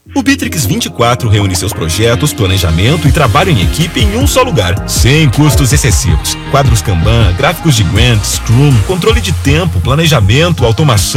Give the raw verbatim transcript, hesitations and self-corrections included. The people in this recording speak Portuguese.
O Bitrix vinte e quatro reúne seus projetos, planejamento e trabalho em equipe em um só lugar, sem custos excessivos. Quadros Kanban, gráficos de Gantt, Scrum, controle de tempo, planejamento, automação